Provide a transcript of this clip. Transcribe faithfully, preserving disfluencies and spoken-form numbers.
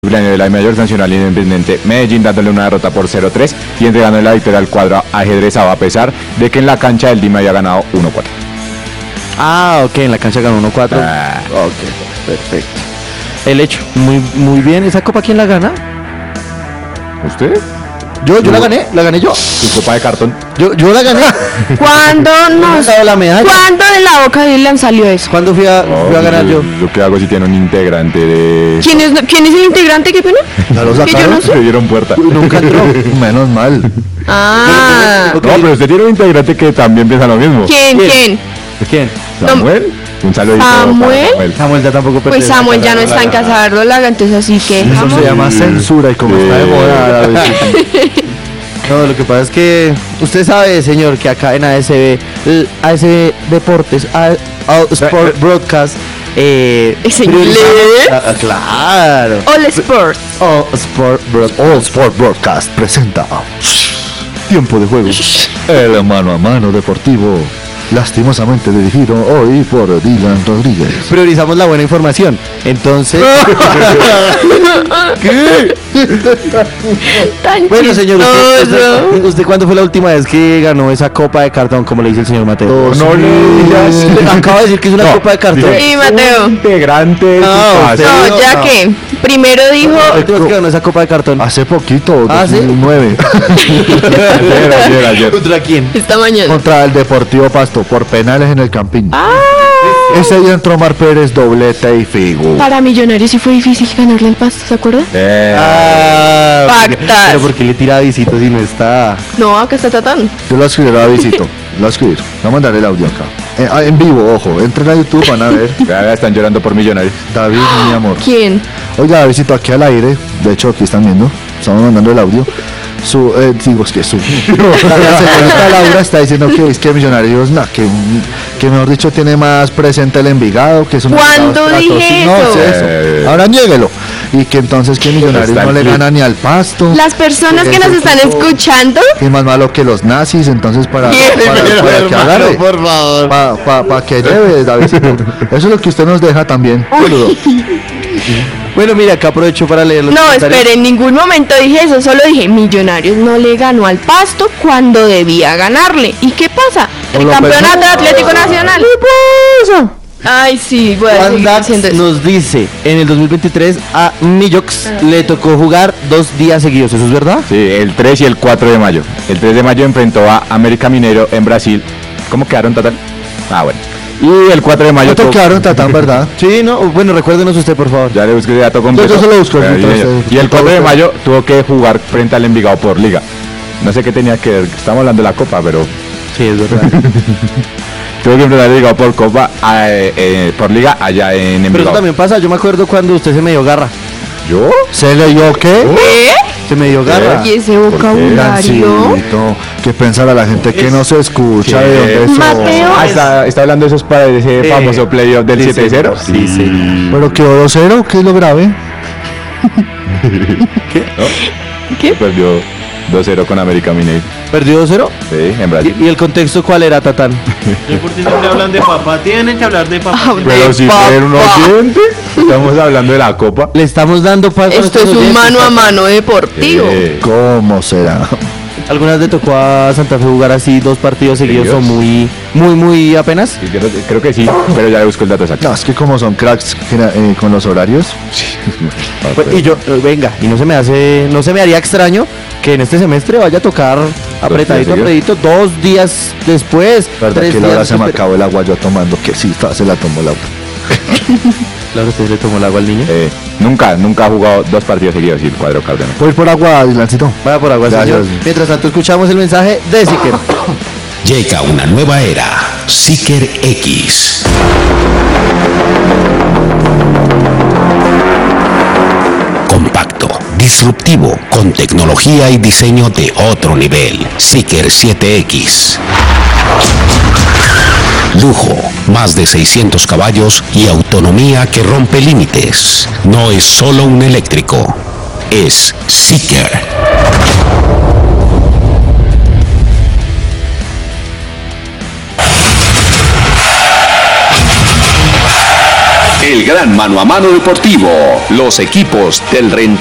de la mayor sancional independiente Medellín, dándole una derrota por cero tres y entregando la victoria al cuadro ajedrezado, a pesar de que en la cancha del Dima había ganado uno cuatro. Ah, ok, en la cancha ganó uno cuatro. Ah. Ok, perfecto. El hecho, muy, muy bien. ¿Esa copa quién la gana? ¿Usted? Yo, yo la gané, la gané yo. Su copa de cartón. Yo, yo la gané. ¿Cuándo nos... la medalla? ¿Cuándo de la boca de Dylan salió eso? ¿Cuándo fui a, Oh, fui a ganar yo? Lo que hago si tiene un integrante de... ¿Quién es, ¿Quién es el integrante? ¿Qué pena? ¿Ya lo Que yo no sé. Le dieron puerta. Nunca entró. Menos mal. Ah. No, pero usted tiene un integrante que también piensa lo mismo. ¿Quién? ¿Quién? ¿Quién? ¿Samuel? Un saludito ¿Samuel? para Samuel. Samuel ya tampoco Pues pertenece Samuel a ya no la- está en Casa Verdolaga, entonces así que... Eso vamos. se llama censura y como Sí. está de moda, David. No, lo que pasa es que usted sabe, señor, que acá en A S B, el A S B Deportes, A- All Sport Broadcast, eh, ¿Es en priorizamos- inglés? Ah, claro. All Sports. All Sport Broadcast. All Sport Broadcast presenta Tiempo de Juego, el mano a mano deportivo, lastimosamente dirigido hoy por Dylan Rodríguez. Priorizamos la buena información. Entonces, ¿qué? Tan Bueno, señor, usted, chistoso. usted, ¿usted cuándo fue la última vez que ganó esa copa de cartón, como le dice el señor Mateo? No le digas. Acaba de decir que es una No, copa de cartón. dije, Sí, Mateo. un integrante de No, su usted- casa. No, ya no. que primero dijo... La última vez que ganó esa copa de cartón. Hace poquito, ¿Ah, sí? dos mil nueve, Ayer, ayer, ayer. ¿Contra quién? Esta mañana. contra el Deportivo Pasto por penales en el Campín. Ah, Ese día entró Mar Pérez, doblete y figo. para Millonarios sí fue difícil ganarle el Pasto, ¿se acuerda? Eh, Ah, porque- Pactas. pero ¿por qué le tira visitos si no está? No, acá está Tatán. Yo lo escribiré a Visito, lo escribir. Voy a mandar el audio acá. Eh, ah, en vivo, ojo, entren a YouTube, van a ver. ya, ya están llorando por Millonarios. David, mi amor. ¿Quién? Oiga, Visito, aquí al aire, de hecho aquí están viendo, estamos mandando el audio. Su, eh, digo, es que su. La, la señorita Laura está diciendo que es que Millonarios, nah, que, que mejor dicho tiene más presente el Envigado, que es un. ¿Cuándo dije No, eso? es eso. Eh. Ahora niéguelo. Y que entonces que Millonarios Está no en le clip. gana ni al Pasto. Las personas que Ese nos están equipo escuchando, que es más malo que los nazis, entonces para, Bien, para, pero, para que agarre. por favor. Para pa, pa que lleve, Davidcito. Eso es lo que usted nos deja también. Saludo. Bueno, mira, acá aprovecho para leer los no, comentarios. espere, en ningún momento dije eso, solo dije Millonarios no le ganó al Pasto cuando debía ganarle. ¿Y qué pasa? El lo campeonato pensó. Atlético Nacional. Ay, sí, voy a Juan seguir Dax diciendo eso. nos dice, en el dos mil veintitrés a Millox le tocó jugar dos días seguidos, ¿eso es verdad? Sí, el tres y el cuatro de mayo. El tres de mayo enfrentó a América Mineiro en Brasil. ¿Cómo quedaron, Tatán? Ah, bueno. Y el cuatro de mayo... ¿Cuánto tuvo- quedaron, Tatán, verdad? Sí, no, bueno, recuérdenos usted, por favor. Ya le busqué el dato completo. Yo- yo se lo busco, Pero mientras ahí- usted- Y el cuatro de usted- mayo tuvo que jugar frente al Envigado por liga. No sé qué tenía que ver, estamos hablando de la Copa, pero Sí, es verdad. tuvo que enfrentar al Envigado por Copa, eh, eh, por liga allá en Pero eso Envigado. también pasa, yo me acuerdo cuando usted se me dio garra. ¿Yo? ¿Se leyó qué? ¿Qué? Se me dio garra. ¿Y ese vocabulario? Gancito, que pensará la gente que no se escucha ¿Qué? de dónde son. Mateo. Ah, está, está hablando de esos para ese Sí. famoso playoff del Sí, siete cero. sí, sí. Pero quedó dos cero, ¿qué es lo grave? ¿Qué? Perdió dos cero con América Mineiro. ¿Perdió dos cero? Sí, en Brasil. ¿Y, y el contexto cuál era, Tatán? ¿Por qué siempre hablan de papá? Tienen que hablar de papá. Ah, Pero de si papá. fuera un oyente, estamos hablando de la Copa. Le estamos dando paso a Esto nuestros es un oyentes, mano a Tatán. mano deportivo. Eh, ¿Cómo será? ¿Alguna vez le tocó a Santa Fe jugar así dos partidos seguidos o ¿Seguidos? muy, muy, muy apenas? sí, creo, creo que sí, pero ya le busco el dato exacto. No, es que como son cracks eh, con los horarios. Pues, y yo, eh, venga, y no se me hace, no se me haría extraño que en este semestre vaya a tocar apretadito, días apretadito, dos días después, ¿Verdad tres que la hora días se me después. acabó el agua yo tomando? Que sí, fa, se la tomó Laura. Claro, usted le tomó el agua al niño. Eh, nunca, nunca ha jugado dos partidos seguidos y el cuadro Cardenal. ¿Puedo ir por agua, Dilancito? Vaya por agua, Gracias. señor. Mientras tanto, escuchamos el mensaje de Siquer. Llega una nueva era, Seeker X. Compacto, disruptivo, con tecnología y diseño de otro nivel. Seeker siete X. Lujo, más de seiscientos caballos y autonomía que rompe límites. No es solo un eléctrico, es Seeker. El gran mano a mano deportivo. Los equipos del Rentistas